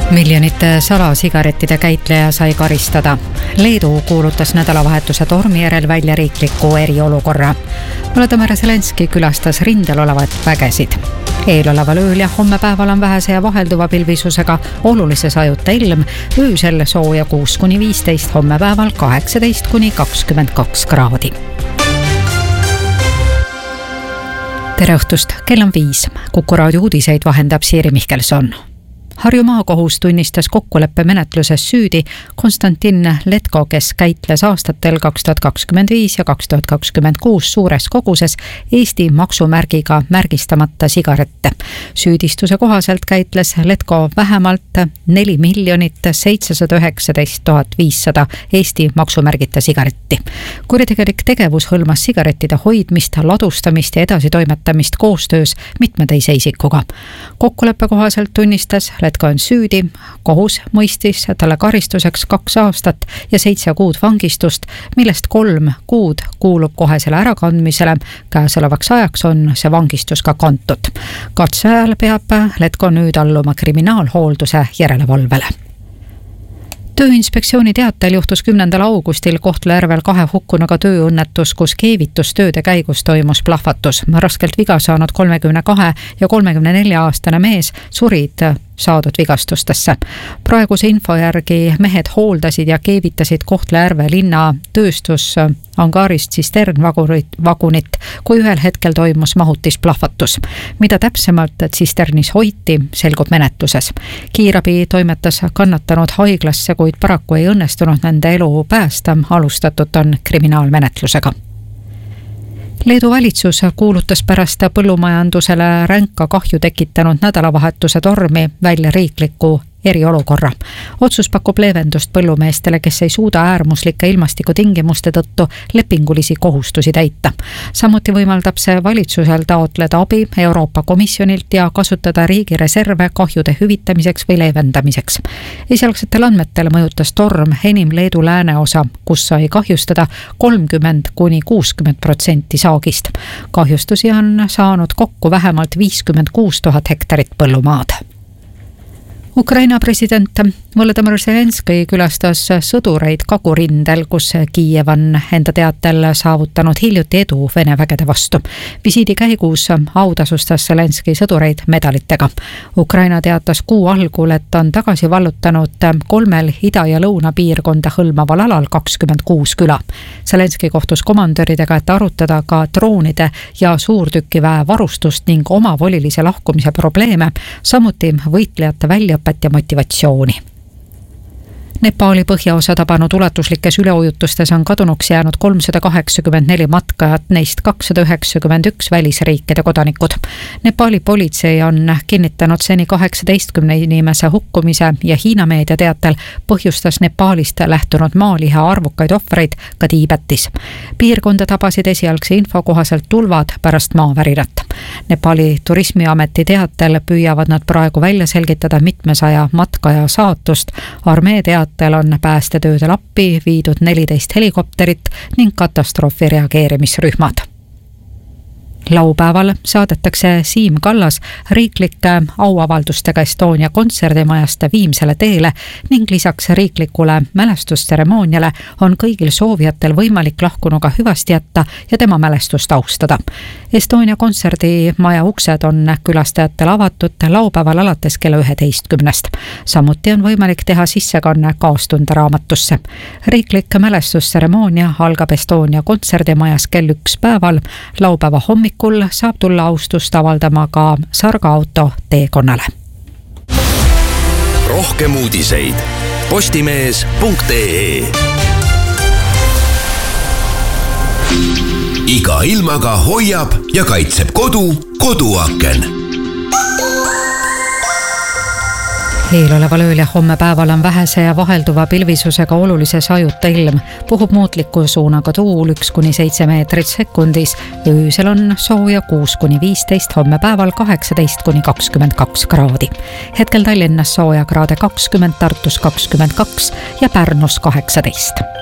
Miljonite salasigarettide käitleja sai karistada. Leedu kuulutas nädalavahetuse tormi järel välja riikliku eriolukorra. Volodõmõr Zelenskõi külastas rindel olevat vägesid. Eeloleval ööl ja homme päeval on vähese ja vahelduva pilvisusega olulise sajuta ilm, öösel sooja 6–15, homme päeval 18–22 kraadi. Tere õhtust, kell on 5. Kuku raadio uudiseid vahendab Siiri Mihkelson. Harju maakohus tunnistas kokkuleppe menetluses süüdi Konstantin Letko, kes käitles aastatel 2025 ja 2026 suures koguses Eesti maksumärgiga märgistamata sigarette. Süüdistuse kohaselt käitles Letko vähemalt 4 719 500 Eesti maksumärgita sigaretti. Kuritegelik tegevus hõlmas sigarettide hoidmist, ladustamist ja edasitoimetamist koostöös mitme teise isikuga. Kokkuleppe kohaselt tunnistas Letko on süüdi, kohus mõistis talle karistuseks 2 aastat ja 7 kuud vangistust, millest 3 kuud kuulub kohesele ärakandmisele. Käesolevaks ajaks on see vangistus ka kantud. Katse ajal peab Letko nüüd alluma kriminaalhoolduse järelevalvele. Tööinspektsiooni teatel juhtus 10. augustil Kohtla-Järvel 2 hukkunuga tööõnnetus, kus keevitustööde käigus toimus plahvatus. Raskelt viga saanud 32 ja 34-aastane mees surid saadud vigastustesse. Praeguse info järgi mehed hooldasid ja keevitasid Kohtla-Järve linna tööstusangaarist tsisternvagunit, kui ühel hetkel toimus mahutisplahvatus. Mida täpsemalt tsisternis hoiti, selgub menetluses. Kiirabi toimetas kannatanud haiglasse, kuid paraku ei õnnestunud nende elu päästa. Alustatud on kriminaalmenetlusega. Leedu valitsus kuulutas pärast põllumajandusele ränka kahju tekitanud nädalavahetuse tormi välja riikliku eriolukorra. Otsus pakub leevendust põllumeestele, kes ei suuda äärmuslike ilmastikutingimuste tõttu lepingulisi kohustusi täita. Samuti võimaldab see valitsusel taotleda abi Euroopa Komisjonilt ja kasutada riigi reserve kahjude hüvitamiseks või leevendamiseks. Esialgsetel andmetel mõjutas torm enim Leedu lääneosa, kus sai kahjustada 30–60% saagist. Kahjustusi on saanud kokku vähemalt 56 000 hektarit põllumaad. Ukraina president Volodõmõr Zelenskõi külastas sõdureid Kagu-rindel, kus Kiiev on enda teatel saavutanud hiljuti edu Vene vägede vastu. Visiidi käigus autasustas Zelenskõi sõdureid medalitega. Ukraina teatas kuu algul, et on tagasi vallutanud 3 ida- ja lõunapiirkonda hõlmaval alal 26 küla. Zelenskõi kohtus komandöridega, et arutada ka droonide ja suurtükiväe varustust ning omavolilise lahkumise probleeme, samuti võitlejate väljaõpet ja motivatsiooni. Nepali põhjaosa tabanud ulatuslikes üleujutustes on kadunuks jäänud 384 matkajat, neist 291 välisriikide kodanikud. Nepali politsei on kinnitanud seni 18 inimese hukkumise ja Hiina meedia teatel põhjustas Nepaalist lähtunud maaliha arvukaid ohvreid ka Tiibetis. Piirkonda tabasid esialgse info kohaselt tulvad pärast maavärinat. Nepali turismiameti teatel püüavad nad praegu välja selgitada mitmesaja matkaja saatust. Armee teatel on päästetöödel appi viidud 14 helikopterit ning katastroofi reageerimisrühmad. Laupäeval saadetakse Siim Kallas riiklike auavaldustega Estonia kontserdimajast Viimsele teele ning lisaks riiklikule mälestustseremooniale on kõigil soovijatel võimalik lahkunuga hüvasti jätta ja tema mälestust austada. Estonia kontserdimaja uksed on külastajatele avatud laupäeval alates kella 11. Samuti on võimalik teha sissekanne kaastunderaamatusse. Riiklik mälestustseremoonia algab Estonia kontserdimajas kell 1 päeval. Laupäeva hommikul saab tulla austust avaldama ka sargaauto teekonnale. Rohkem uudiseid postimees.ee. Iga ilmaga hoiab ja kaitseb koduaken. Eeloleval ööl ja homme päeval on vähese ja vahelduva pilvisusega olulise sajuta ilm. Puhub muutliku suunaga tuul 1–7 meetrit sekundis ja öösel on sooja 6–15, homme päeval 18–22 kraadi. Hetkel Tallinnas sooja kraade 20, Tartus 22 ja Pärnus 18.